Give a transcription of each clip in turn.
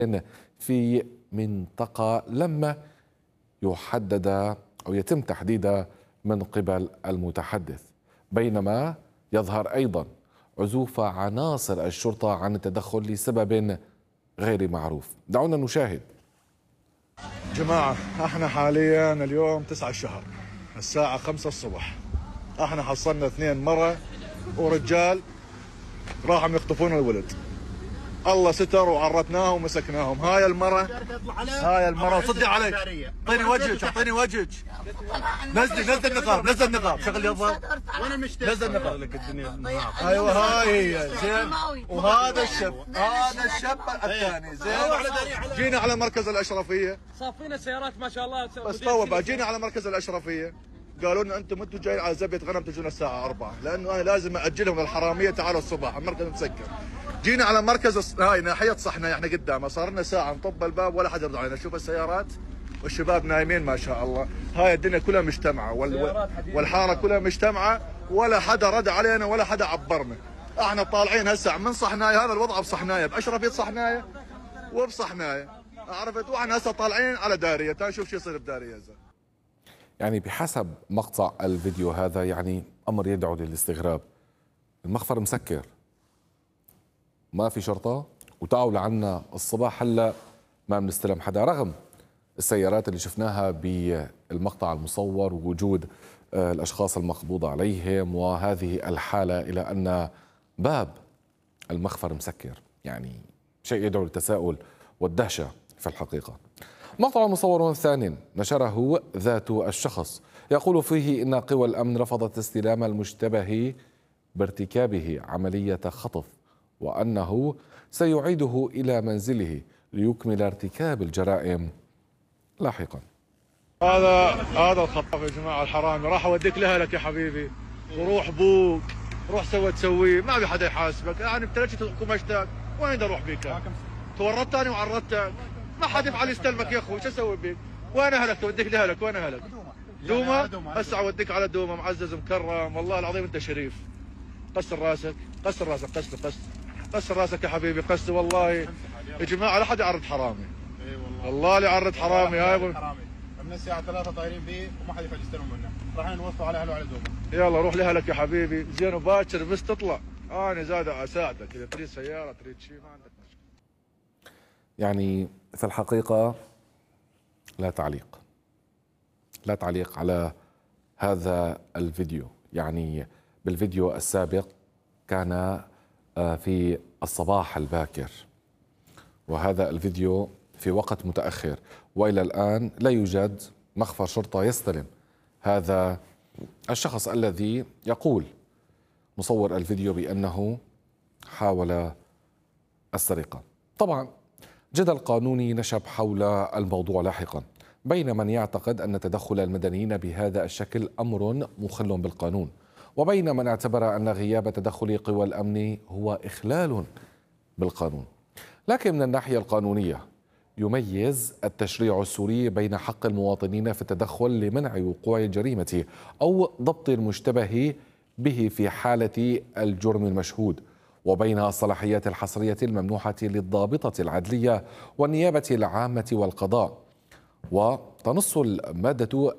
في منطقة لما يحدد أو يتم تحديدها من قبل المتحدث، بينما يظهر أيضا عزوف عناصر الشرطة عن التدخل لسبب غير معروف. دعونا نشاهد. جماعة احنا حاليا اليوم 9 الشهر الساعة 5 الصبح، احنا حصلنا 2 مرة ورجال راحوا يخطفون الولد. الله ستر وعرتناهم ومسكناهم. هاي المرة صدي علي، اعطيني وجهك اعطيني وجهك. نزل النقاب نزل النقاب، شغل يظهر نزل النقاب لك الدنيا. ايوه هاي هي زين. وهذا الشاب الثاني زين. جينا على مركز الاشرفية، صافين السيارات ما شاء الله. بس طوبة جينا على مركز الاشرفية قالوا لنا انتم جايين على زبية غنم تجون الساعة 4، لانه انا لازم اجلهم للحرامية. تعالوا الصبح المركز مسكر. جينا على مركز هاي ناحية صحنا احنا قدامه، صار لنا ساعة نطب الباب ولا حد يرد علينا. شوف السيارات والشباب نايمين ما شاء الله. هاي الدنيا كلها مجتمعة والحارة كلها مجتمعة، ولا حدا رد علينا ولا حدا عبرنا. احنا طالعين هسه من صحنايا، هذا الوضع بصحنايا بأشرفية صحنايا وبصحنايا، عرفت؟ واحنا هسه طالعين على دارية، تعال نشوف شو يصير بدارية هسه. يعني بحسب مقطع الفيديو هذا يعني أمر يدعو للاستغراب. المخفر مسكر، ما في شرطة، وتعوا لعنا الصباح هلا ما بنستلم حدا، رغم السيارات اللي شفناها بالمقطع المصور ووجود الأشخاص المقبوض عليهم وهذه الحالة، إلى أن باب المخفر مسكر. يعني شيء يدعو للتساؤل والدهشة في الحقيقة. مقطع مصور ثاني نشره ذات الشخص يقول فيه إن قوى الأمن رفضت استلام المشتبه بارتكابه عملية خطف، وأنه سيعيده إلى منزله ليكمل ارتكاب الجرائم لاحقا. هذا الخطاف يا جماعة الحرامي، راح اوديك لأهلك يا حبيبي، وروح بوك روح تسوي، ما في حدا يحاسبك. يعني ابتليت كمشتك، وين بدي اروح بيك؟ تورطتني وعرضتك، ما حد يفعل يستلمك يا اخوي، شو اسوي بيك؟ وين اهلك؟ توديك لأهلك، وين اهلك؟ دومة؟ هسه اوديك على دومة، معزز مكرم، والله العظيم انت شريف. قصر راسك قصر راسك قصر راسك يا حبيبي، قصر. والله يا جماعه لا حد يعرض حرامي، والله اللي يعرض حرامي. هاي من الساعه 3 طايرين فيه وما حد يفعل يستلم منه، رايحين نوصلوا على اهله وعلى دومه. يلا روح لاهلك يا حبيبي، زين وباكر بس تطلع. انا زاد اساعدك، اذا تريد سياره تريد شيء ما عندك مشكله. يعني في الحقيقه لا تعليق على هذا الفيديو. يعني بالفيديو السابق كان في الصباح الباكر، وهذا الفيديو في وقت متأخر، وإلى الآن لا يوجد مخفر شرطة يستلم هذا الشخص الذي يقول مصور الفيديو بأنه حاول السرقة. طبعا جدل قانوني نشب حول الموضوع لاحقا بين من يعتقد أن تدخل المدنيين بهذا الشكل أمر مخل بالقانون، وبين من اعتبر أن غياب تدخل قوى الأمن هو إخلال بالقانون. لكن من الناحية القانونية يميز التشريع السوري بين حق المواطنين في التدخل لمنع وقوع الجريمة أو ضبط المشتبه به في حالة الجرم المشهود، وبين الصلاحيات الحصرية الممنوحة للضابطة العدلية والنيابة العامة والقضاء. وتنص المادة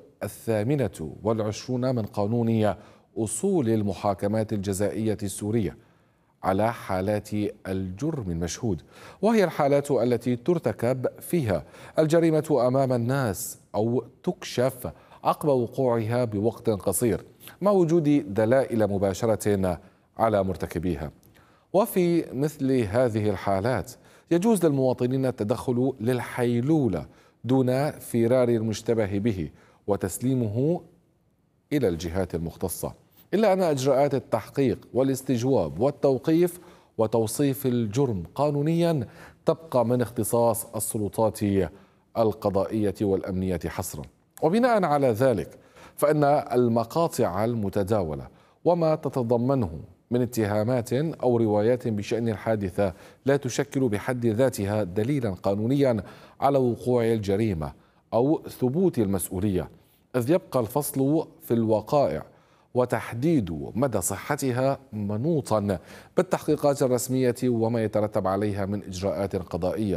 28 من قانون أصول المحاكمات الجزائية السورية على حالات الجرم المشهود، وهي الحالات التي ترتكب فيها الجريمة أمام الناس أو تكشف عقب وقوعها بوقت قصير مع وجود دلائل مباشرة على مرتكبيها. وفي مثل هذه الحالات يجوز للمواطنين التدخل للحيلولة دون فرار المشتبه به وتسليمه إلى الجهات المختصة، إلا أن إجراءات التحقيق والاستجواب والتوقيف وتوصيف الجرم قانونيا تبقى من اختصاص السلطات القضائية والأمنية حصرا. وبناء على ذلك فإن المقاطع المتداولة وما تتضمنه من اتهامات أو روايات بشأن الحادثة لا تشكل بحد ذاتها دليلا قانونيا على وقوع الجريمة أو ثبوت المسؤولية، إذ يبقى الفصل في الوقائع وتحديد مدى صحتها منوطا بالتحقيقات الرسمية وما يترتب عليها من إجراءات قضائية،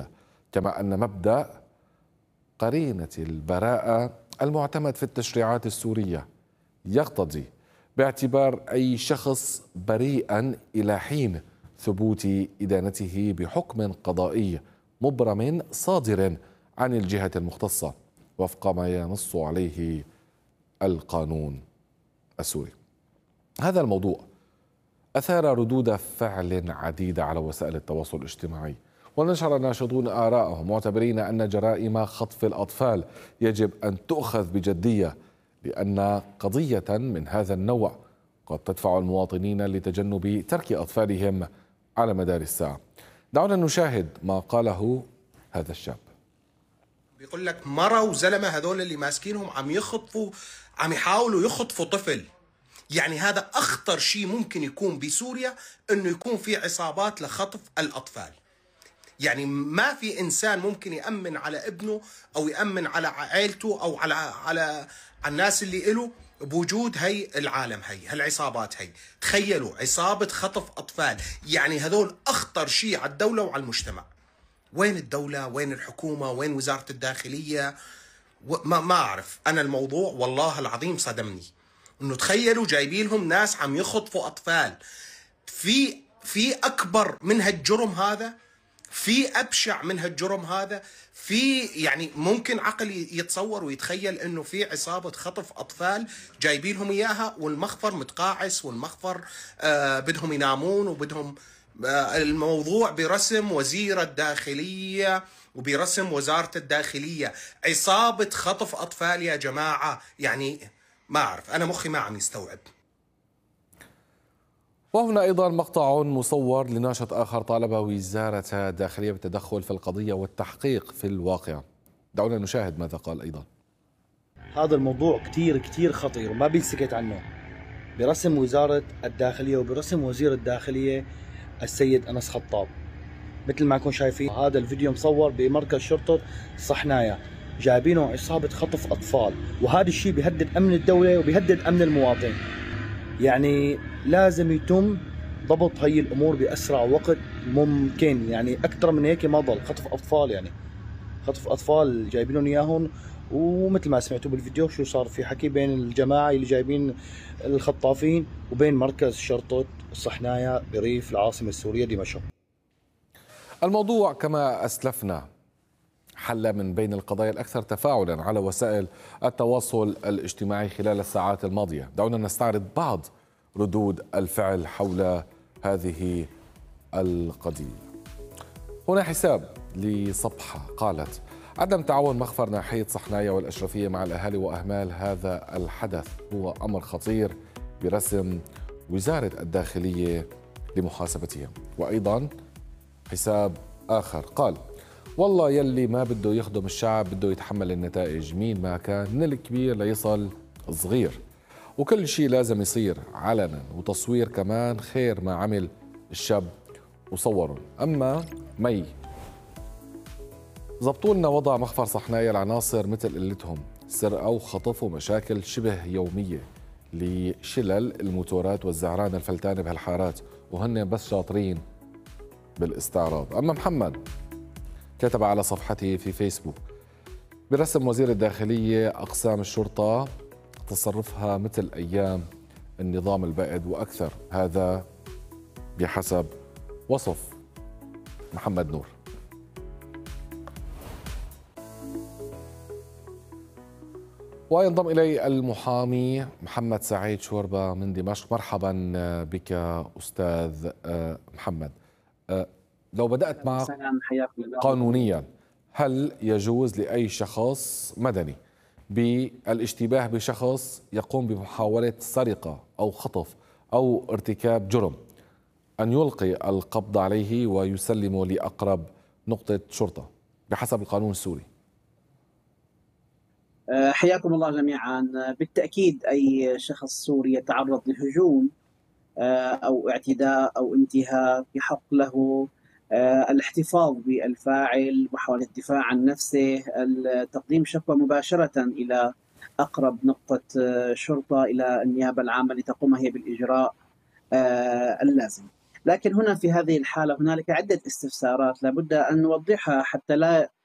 كما أن مبدأ قرينة البراءة المعتمد في التشريعات السورية يقتضي باعتبار أي شخص بريئا إلى حين ثبوت إدانته بحكم قضائي مبرم صادر عن الجهة المختصة وفق ما ينص عليه القانون السوري. هذا الموضوع أثار ردود فعل عديدة على وسائل التواصل الاجتماعي، ونشر الناشطون آراءهم معتبرين أن جرائم خطف الأطفال يجب أن تؤخذ بجدية، لأن قضية من هذا النوع قد تدفع المواطنين لتجنب ترك أطفالهم على مدار الساعة. دعونا نشاهد ما قاله هذا الشاب. بيقول لك مرة وزلمة هذول اللي ماسكينهم عم يحاولوا يخطفوا طفل. يعني هذا أخطر شيء ممكن يكون بسوريا، إنه يكون في عصابات لخطف الأطفال. يعني ما في إنسان ممكن يأمن على ابنه أو يأمن على عائلته أو على الناس اللي إله بوجود هي العالم، هي هالعصابات. هي تخيلوا عصابة خطف أطفال، يعني هذول أخطر شيء على الدولة وعلى المجتمع. وين الدولة؟ وين الحكومة؟ وين وزارة الداخلية؟ ما أعرف. أنا الموضوع والله العظيم صدمني، إنه تخيلوا جايبين لهم ناس عم يخطفوا أطفال. في أكبر من هالجرم هذا؟ في أبشع من هالجرم هذا؟ يعني ممكن عقل يتصور ويتخيل إنه في عصابة خطف أطفال جايبين لهم إياها والمخفر متقاعس والمخفر بدهم ينامون وبدهم الموضوع برسم وزير الداخلية وبرسم وزارة الداخلية. عصابة خطف أطفال يا جماعة، يعني ما أعرف، أنا مخي ما عم يستوعب. وهنا أيضا مقطع مصور لناشط آخر طالب وزارة الداخلية بالتدخل في القضية والتحقيق في الواقع. دعونا نشاهد ماذا قال أيضا. هذا الموضوع كتير خطير وما بينسكت عنه برسم وزارة الداخلية وبرسم وزير الداخلية السيد أنس خطاب. مثل ما كنتم شايفين هذا الفيديو مصور بمركز شرطة صحنايا، جايبينه عصابة خطف أطفال، وهذا الشيء بيهدد أمن الدولة وبيهدد أمن المواطن. يعني لازم يتم ضبط هي الأمور بأسرع وقت ممكن. يعني أكثر من هيك ما ضل خطف أطفال، يعني خطف أطفال جايبينهم إياهم. ومثل ما سمعتوا بالفيديو شو صار في حكي بين الجماعة اللي جايبين الخطافين وبين مركز شرطة الصحنايا بريف العاصمة السورية دمشق. الموضوع كما أسلفنا حل من بين القضايا الأكثر تفاعلا على وسائل التواصل الاجتماعي خلال الساعات الماضية. دعونا نستعرض بعض ردود الفعل حول هذه القضية. هنا حساب لصفحة قالت: عدم تعاون مخفر ناحية صحنايا والأشرفية مع الأهالي وأهمال هذا الحدث هو أمر خطير برسم وزارة الداخلية لمحاسبتهم. وأيضا حساب آخر قال: والله يلي ما بده يخدم الشعب بده يتحمل النتائج، مين ما كان من الكبير ليصل الصغير، وكل شيء لازم يصير علنا، وتصوير كمان خير ما عمل الشاب وصورهم. أما مي زبطوا لنا وضع مخفر صحنايا العناصر مثل قلتهم، سرقة وخطف ومشاكل شبه يومية لشلل الموتورات والزعران الفلتانة بهالحارات، وهن بس شاطرين بالاستعراض. أما محمد كتب على صفحته في فيسبوك برسم وزير الداخلية: أقسام الشرطة تصرفها مثل أيام النظام البائد وأكثر. هذا بحسب وصف محمد نور. وينضم إلي المحامي محمد سعيد شوربة من دمشق. مرحبا بك أستاذ محمد. لو بدأت معك قانونيا، هل يجوز لأي شخص مدني بالاشتباه بشخص يقوم بمحاولة سرقة أو خطف أو ارتكاب جرم أن يلقي القبض عليه ويسلمه لأقرب نقطة شرطة بحسب القانون السوري؟ حياكم الله جميعا. بالتأكيد أي شخص سوري يتعرض لهجوم أو اعتداء أو انتهاك يحق له الاحتفاظ بالفاعل، محاولة الدفاع عن نفسه، تقديم شكوى مباشرة إلى أقرب نقطة شرطة، إلى النيابة العامة لتقوم هي بالإجراء اللازم. لكن هنا في هذه الحالة هنالك عدة استفسارات لابد أن نوضحها حتى لا